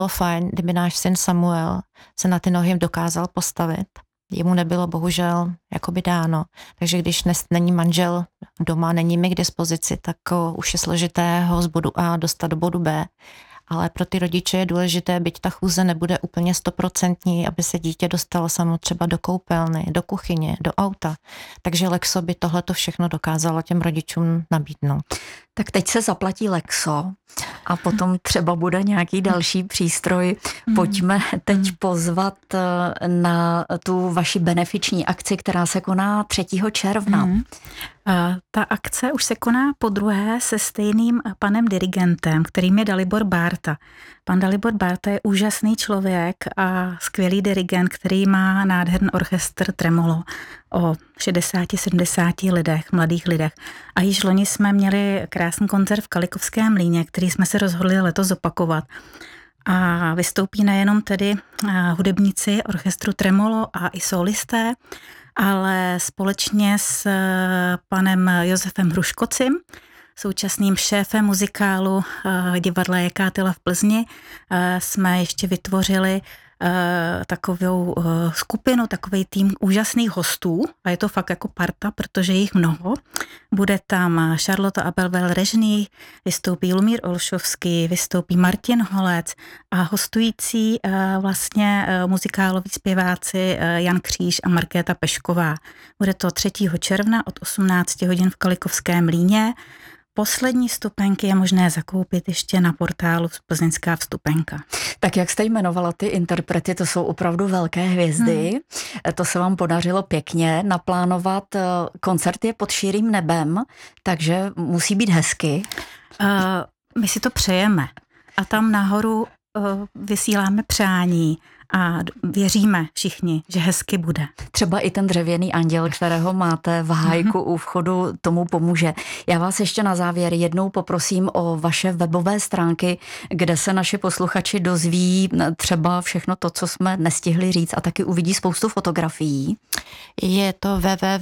fajn, kdyby náš syn Samuel se na ty nohy dokázal postavit. Jemu nebylo bohužel jakoby dáno. Takže když není manžel doma, není mi k dispozici, tak už je složité ho z bodu A dostat do bodu B. Ale pro ty rodiče je důležité, byť ta chůze nebude úplně 100%, aby se dítě dostalo samo třeba do koupelny, do kuchyně, do auta. Takže Lexo by tohleto všechno dokázalo těm rodičům nabídnout. Tak teď se zaplatí Lexo a potom třeba bude nějaký další přístroj. Pojďme teď pozvat na tu vaši benefiční akci, která se koná 3. června. Ta akce už se koná podruhé se stejným panem dirigentem, kterým je Dalibor Bárta. Pan Dalibor Bárta je úžasný člověk a skvělý dirigent, který má nádherný orchestr Tremolo o 60-70 lidech, mladých lidech. A již loni jsme měli krásný koncert v Kalikovském mlýně, který jsme se rozhodli letos zopakovat. A vystoupí nejenom tedy hudebníci orchestru Tremolo a i solisté, ale společně s panem Josefem Hruškocim, současným šéfem muzikálu divadla Jekátila v Plzni, jsme ještě vytvořili takovou skupinu, takový tým úžasných hostů a je to fakt jako parta, protože je jich mnoho. Bude tam Charlotte Abelvel-Režný, vystoupí Lumír Olšovský, vystoupí Martin Holec a hostující vlastně muzikáloví zpěváci Jan Kříž a Markéta Pešková. Bude to 3. června od 18 hodin v Kalikovském mlýně. Poslední vstupenky je možné zakoupit ještě na portálu Plzeňská vstupenka. Tak jak jste jmenovala ty interprety, to jsou opravdu velké hvězdy. To se vám podařilo pěkně naplánovat. Koncert je pod širým nebem, takže musí být hezky. My si to přejeme a tam nahoru vysíláme přání a věříme všichni, že hezky bude. Třeba i ten dřevěný anděl, kterého máte v hájku u vchodu, tomu pomůže. Já vás ještě na závěr jednou poprosím o vaše webové stránky, kde se naši posluchači dozví třeba všechno to, co jsme nestihli říct a taky uvidí spoustu fotografií. Je to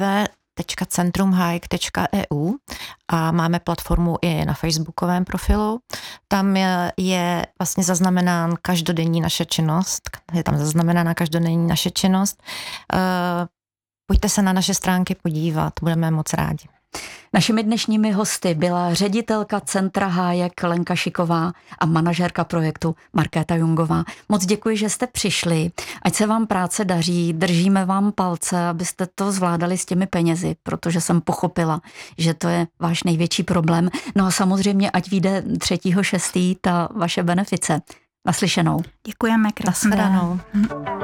www.centrumhajk.eu a máme platformu i na facebookovém profilu. Tam je vlastně zaznamenán každodenní naše činnost. Je tam zaznamenána každodenní naše činnost. Pojďte se na naše stránky podívat, budeme moc rádi. Našimi dnešními hosty byla ředitelka Centra Hájek Lenka Šiková a manažérka projektu Markéta Jungová. Moc děkuji, že jste přišli. Ať se vám práce daří, držíme vám palce, abyste to zvládali s těmi penězi, protože jsem pochopila, že to je váš největší problém. No a samozřejmě, ať vyjde 3.6. ta vaše benefice. Naslyšenou. Děkujeme, krásně. Nashledanou.